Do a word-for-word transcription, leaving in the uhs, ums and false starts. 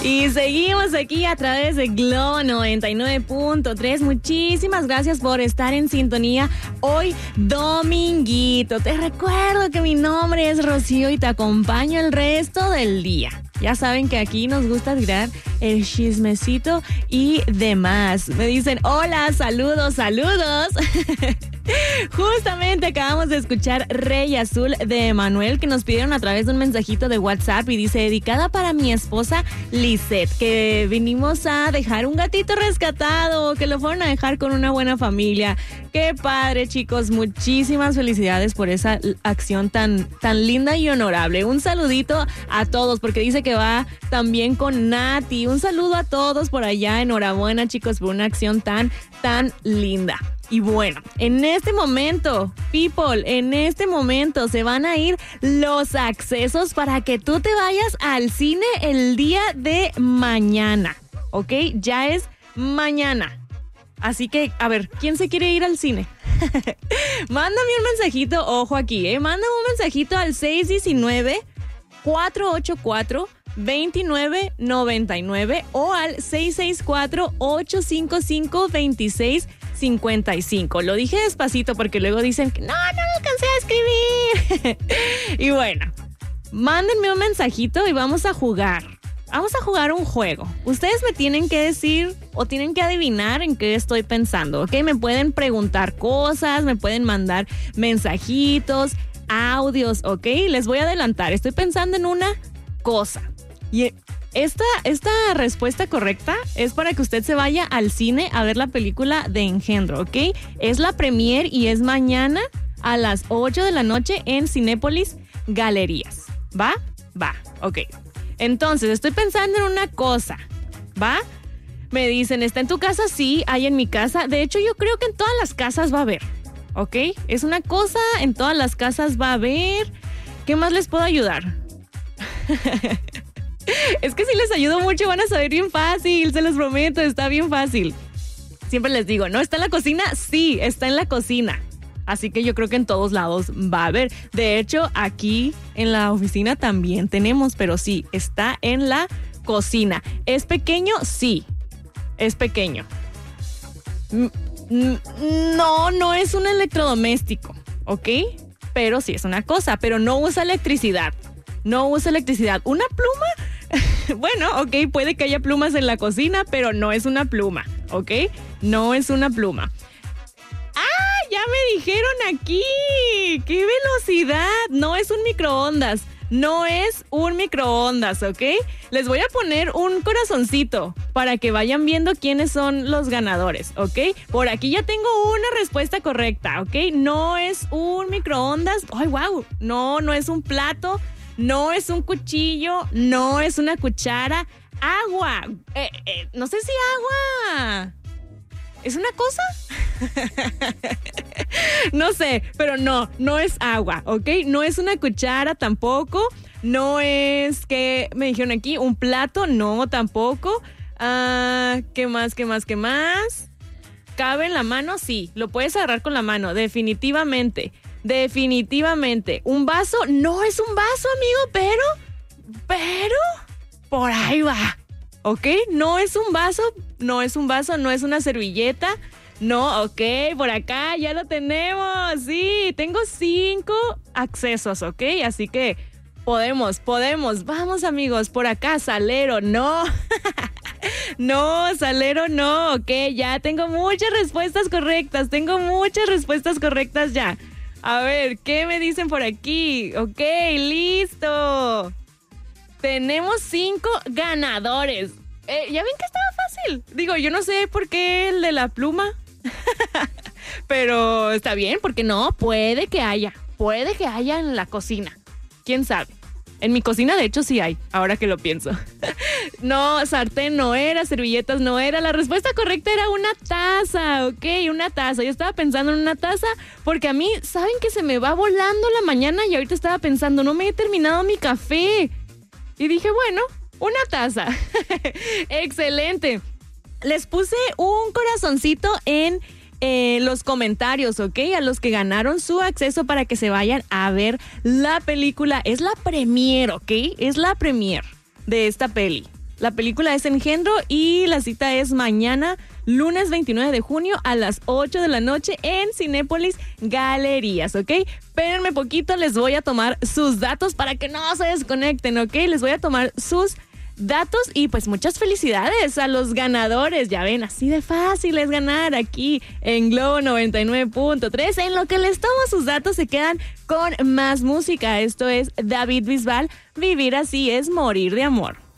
Y seguimos aquí a través de Globo noventa y nueve punto tres. Muchísimas gracias por estar en sintonía hoy dominguito. Te recuerdo que mi nombre es Rocío y te acompaño el resto del día. Ya saben que aquí nos gusta tirar el chismecito y demás. Me dicen, hola, saludos, saludos. Justamente acabamos de escuchar Rey Azul de Emanuel, que nos pidieron a través de un mensajito de WhatsApp y dice, dedicada para mi esposa Lisette, que vinimos a dejar un gatito rescatado, que lo fueron a dejar con una buena familia. Qué padre, chicos, muchísimas felicidades por esa acción tan, tan linda y honorable. Un saludito a todos, porque dice que va también con Nati. Un saludo a todos por allá, enhorabuena, chicos, por una acción tan, tan linda. Y bueno, en este momento, people, en este momento se van a ir los accesos para que tú te vayas al cine el día de mañana, ¿ok? Ya es mañana. Así que, a ver, ¿quién se quiere ir al cine? Mándame un mensajito, ojo aquí, ¿eh? Mándame un mensajito al seis uno nueve, cuatro ocho cuatro, dos nueve nueve nueve o al seis seis cuatro, ocho cinco cinco, dos seis cincuenta y cinco. Lo dije despacito porque luego dicen que no, no lo alcancé a escribir. Y bueno, mándenme un mensajito y vamos a jugar. Vamos a jugar un juego. Ustedes me tienen que decir o tienen que adivinar en qué estoy pensando, ¿ok? Me pueden preguntar cosas, me pueden mandar mensajitos, audios, ¿ok? Les voy a adelantar. Estoy pensando en una cosa. Y esta, esta respuesta correcta es para que usted se vaya al cine a ver la película de Engendro, ¿ok? Es la premier y es mañana a las ocho de la noche en Cinépolis Galerías. ¿Va? Va, ok. Entonces, estoy pensando en una cosa, ¿va? Me dicen, ¿está en tu casa? Sí, hay en mi casa. De hecho, yo creo que en todas las casas va a haber, ¿ok? Es una cosa, en todas las casas va a haber. ¿Qué más les puedo ayudar? Es que si les ayudo mucho van a saber bien fácil, se los prometo, está bien fácil. Siempre les digo, ¿no está en la cocina? Sí, está en la cocina. Así que yo creo que en todos lados va a haber. De hecho, aquí en la oficina también tenemos, pero sí, está en la cocina. ¿Es pequeño? Sí, es pequeño. No, no es un electrodoméstico, ¿ok? Pero sí es una cosa, pero no usa electricidad. No usa electricidad. ¿Una pluma? Bueno, ok, puede que haya plumas en la cocina, pero no es una pluma, ¿ok? No es una pluma. ¡Ah! Ya me dijeron aquí. ¡Qué velocidad! No es un microondas. No es un microondas, ¿ok? Les voy a poner un corazoncito para que vayan viendo quiénes son los ganadores, ¿ok? Por aquí ya tengo una respuesta correcta, ¿ok? No es un microondas. ¡Ay, wow! No, no es un plato. No es un cuchillo, no es una cuchara. Agua. Eh, eh, no sé si agua. ¿Es una cosa? No sé, pero no, no es agua, ¿ok? No es una cuchara tampoco. No es, ¿qué me dijeron aquí? ¿Un plato? No, tampoco. Ah, ¿qué más, qué más, qué más? ¿Cabe en la mano? Sí, lo puedes agarrar con la mano, definitivamente. Definitivamente. ¿Un vaso? No es un vaso, amigo, pero... Pero... Por ahí va. ¿Ok? No es un vaso, no es un vaso, no es una servilleta. No, ok, por acá ya lo tenemos. Sí, tengo cinco accesos, ¿ok? Así que podemos, podemos. Vamos, amigos, por acá, salero, no. No, salero, no, ok, ya tengo muchas respuestas correctas. Tengo muchas respuestas correctas ya. A ver, ¿qué me dicen por aquí? Ok, listo. Tenemos cinco ganadores. Eh, ¿Ya ven que estaba fácil? Digo, yo no sé por qué el de la pluma. Pero está bien, porque no, puede que haya. Puede que haya en la cocina. ¿Quién sabe? En mi cocina, de hecho, sí hay, ahora que lo pienso. No, sartén no era, servilletas no era. La respuesta correcta era una taza, ¿ok? Una taza. Yo estaba pensando en una taza porque a mí, ¿saben que se me va volando la mañana? Y ahorita estaba pensando, no me he terminado mi café. Y dije, bueno, una taza. Excelente. Les puse un corazoncito en eh, los comentarios, ¿ok? A los que ganaron su acceso para que se vayan a ver la película. Es la premier, ¿ok? Es la premier de esta peli. La película es Engendro y la cita es mañana, lunes veintinueve de junio a las ocho de la noche en Cinépolis Galerías, ¿ok? Espérenme poquito, les voy a tomar sus datos para que no se desconecten, ¿ok? Les voy a tomar sus datos y pues muchas felicidades a los ganadores. Ya ven, así de fácil es ganar aquí en Globo noventa y nueve punto tres. En lo que les tomo sus datos se quedan con más música. Esto es David Bisbal, Vivir así es morir de amor.